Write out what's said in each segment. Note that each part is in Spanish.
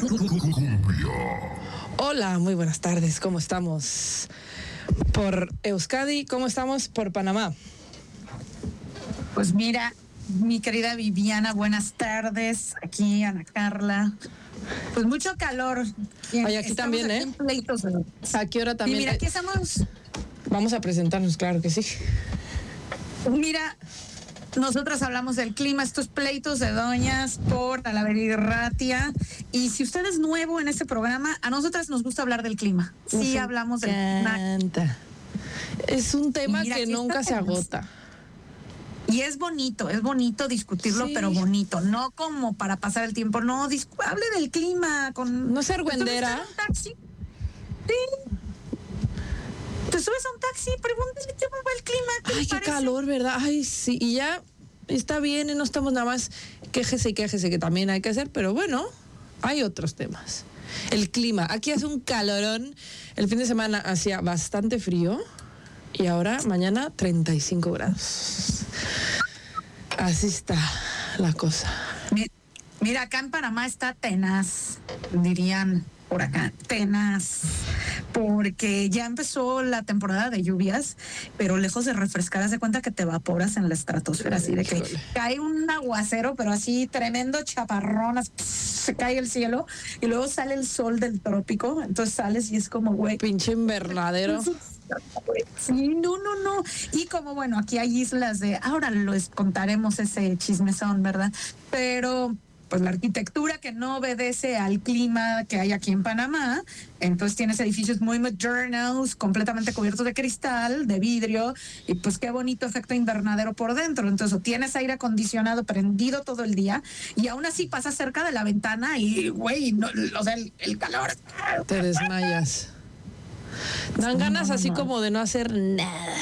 Hola, muy buenas tardes. ¿Cómo estamos? Por Euskadi, ¿cómo estamos por Panamá? Pues mira, mi querida Viviana, buenas tardes. Aquí Ana Carla. Pues mucho calor. Oye, aquí también, ¿eh? ¿A qué hora también? Y mira, aquí estamos. Vamos a presentarnos, claro que sí. Mira, nosotras hablamos del clima, estos pleitos de doñas por Talavera y Ratia. Y si usted es nuevo en este programa, a nosotras nos gusta hablar del clima. Sí, hablamos del clima. Es un tema que nunca se agota. Y es bonito discutirlo, sí. Pero bonito, no como para pasar el tiempo, no, hable del clima. No ser argüendera. ¿Un taxi? Sí. Te subes a un taxi, pregúntale cómo va el clima. Ay, qué calor, ¿verdad? Ay, sí, y ya está bien, y no estamos nada más quéjese, que también hay que hacer, pero bueno, hay otros temas. El clima, aquí hace un calorón, el fin de semana hacía bastante frío, y ahora, mañana, 35 grados. Así está la cosa. Mira, acá en Panamá está tenaz, dirían por acá, tenaz, porque ya empezó la temporada de lluvias, pero lejos de refrescar, haz de cuenta que te evaporas en la estratosfera, así de que cae un aguacero, pero así tremendo chaparrón, se cae el cielo, y luego sale el sol del trópico, entonces sales y es como, güey. Pinche invernadero. Sí, no. Y como, bueno, aquí hay islas ahora les contaremos ese chismezón, ¿verdad? Pero pues la arquitectura que no obedece al clima que hay aquí en Panamá, entonces tienes edificios muy modernos, completamente cubiertos de cristal, de vidrio, y pues qué bonito efecto invernadero por dentro. Entonces tienes aire acondicionado prendido todo el día, y aún así pasas cerca de la ventana y, güey, no, o sea, el calor. Te desmayas. Dan ganas así como de no hacer nada.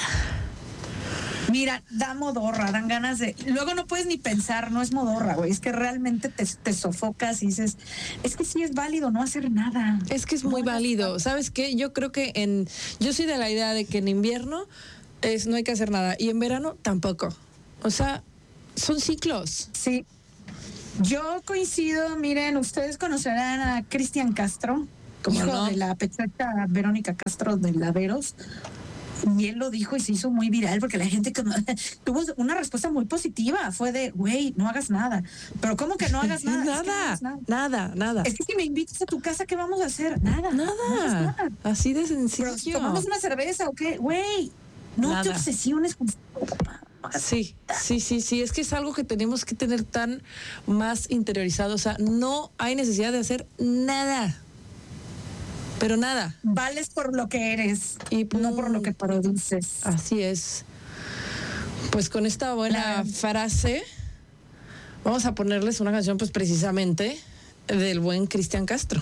Mira, da modorra, dan ganas de... Luego no puedes ni pensar, no es modorra, güey. Es que realmente te sofocas y dices, es que sí es válido no hacer nada. Es que es muy válido. ¿Sabes qué? Yo creo que yo soy de la idea de que en invierno no hay que hacer nada. Y en verano tampoco. O sea, son ciclos. Sí. Yo coincido, miren, ustedes conocerán a Cristian Castro, hijo de la pechocha Verónica Castro de Laveros. Y él lo dijo y se hizo muy viral porque la gente tuvo una respuesta muy positiva. Fue de, güey, no hagas nada. Pero ¿cómo que no hagas nada? Nada. Es que si me invitas a tu casa, ¿qué vamos a hacer? Nada. Nada. Así de sencillo. Pero, ¿tomamos una cerveza o qué? Güey, no te obsesiones con... Sí. Es que es algo que tenemos que tener tan más interiorizado. O sea, no hay necesidad de hacer nada. Pero nada. Vales por lo que eres y no por lo que produces. Así es. Pues con esta buena frase vamos a ponerles una canción pues precisamente del buen Cristian Castro.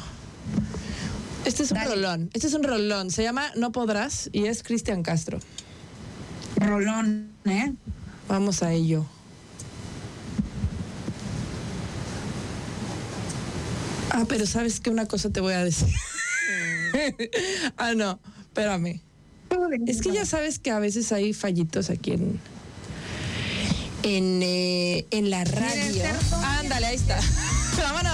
Este es un rolón. Se llama No Podrás y es Cristian Castro. Rolón, ¿eh? Vamos a ello. Pero ¿sabes qué? Una cosa te voy a decir. No, espérame. Es que ya sabes que a veces hay fallitos aquí en la radio. Ándale, ahí está. Vámonos.